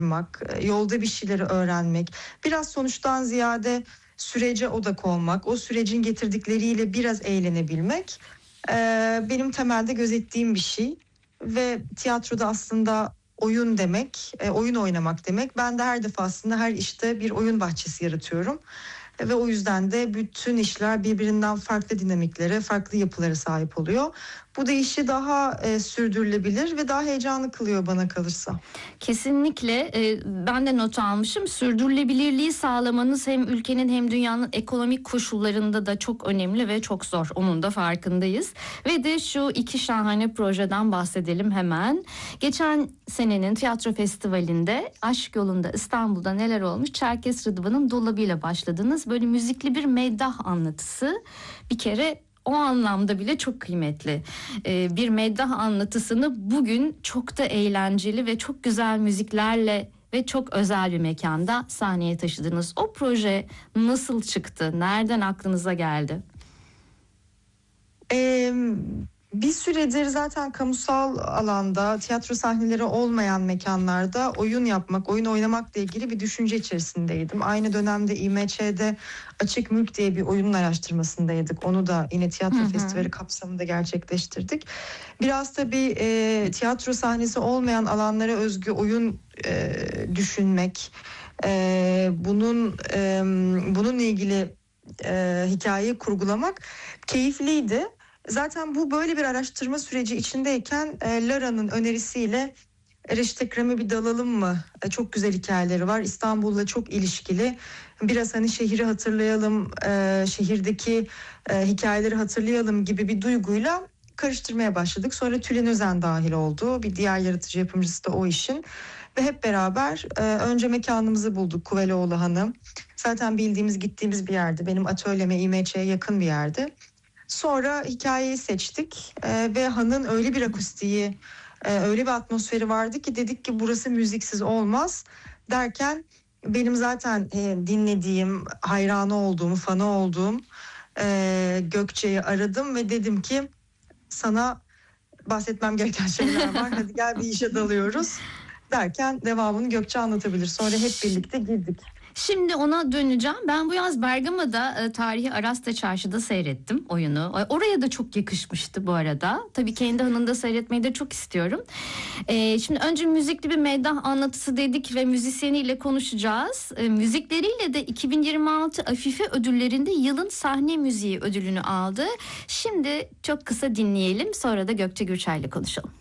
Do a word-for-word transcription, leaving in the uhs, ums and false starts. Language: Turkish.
yolda bir şeyleri öğrenmek, biraz sonuçtan ziyade sürece odak olmak, o sürecin getirdikleriyle biraz eğlenebilmek benim temelde gözettiğim bir şey. Ve tiyatroda aslında oyun demek, oyun oynamak demek. Ben de her defasında her işte bir oyun bahçesi yaratıyorum. Ve o yüzden de bütün işler birbirinden farklı dinamiklere, farklı yapılara sahip oluyor. Bu da işi daha e, sürdürülebilir ve daha heyecanlı kılıyor bana kalırsa. Kesinlikle e, ben de not almışım. Sürdürülebilirliği sağlamanız hem ülkenin hem dünyanın ekonomik koşullarında da çok önemli ve çok zor. Onun da farkındayız. Ve de şu iki şahane projeden bahsedelim hemen. Geçen senenin tiyatro festivalinde Aşk Yolu'nda İstanbul'da neler olmuş? Çerkes Rıdvan'ın Dolabı'yla başladınız. Böyle müzikli bir meddah anlatısı. Bir kere o anlamda bile çok kıymetli. Ee, bir meddah anlatısını bugün çok da eğlenceli ve çok güzel müziklerle ve çok özel bir mekanda sahneye taşıdınız. O proje nasıl çıktı? Nereden aklınıza geldi? Ee, bir süredir zaten kamusal alanda, tiyatro sahneleri olmayan mekanlarda oyun yapmak, oyun oynamakla ilgili bir düşünce içerisindeydim. Aynı dönemde İ M Ç'de Açık Mülk diye bir oyunun araştırmasındaydık. Onu da yine tiyatro hı hı. festivali kapsamında gerçekleştirdik. Biraz tabii e, tiyatro sahnesi olmayan alanlara özgü oyun e, düşünmek, e, bunun e, bununla ilgili e, hikayeyi kurgulamak keyifliydi. Zaten bu böyle bir araştırma süreci içindeyken e, Lara'nın önerisiyle Reşit Ekrem'e bir dalalım mı? E, çok güzel hikayeleri var. İstanbul'la çok ilişkili. Biraz hani şehri hatırlayalım, e, şehirdeki e, hikayeleri hatırlayalım gibi bir duyguyla karıştırmaya başladık. Sonra Tülin Özen dahil oldu. Bir diğer yaratıcı yapımcısı da o işin. Ve hep beraber e, önce mekanımızı bulduk, Kuveloğlu Hanım. Zaten bildiğimiz, gittiğimiz bir yerdi. Benim atölyeme, İ M Ç'ye yakın bir yerdi. Sonra hikayeyi seçtik e, ve Han'ın öyle bir akustiği, e, öyle bir atmosferi vardı ki dedik ki burası müziksiz olmaz derken benim zaten e, dinlediğim, hayranı olduğum, fanı olduğum e, Gökçe'yi aradım ve dedim ki sana bahsetmem gereken şeyler var. Hadi gel bir işe dalıyoruz derken devamını Gökçe anlatabilir. Sonra hep birlikte girdik. Şimdi ona döneceğim. Ben bu yaz Bergama'da e, tarihi Arasta Çarşı'da seyrettim oyunu. Oraya da çok yakışmıştı bu arada. Tabii kendi hanında seyretmeyi de çok istiyorum. E, şimdi önce müzikli bir meddah anlatısı dedik ve müzisyeniyle konuşacağız. E, müzikleriyle de iki bin yirmi altı Afife ödüllerinde yılın sahne müziği ödülünü aldı. Şimdi çok kısa dinleyelim, sonra da Gökçe Gürçay'la konuşalım.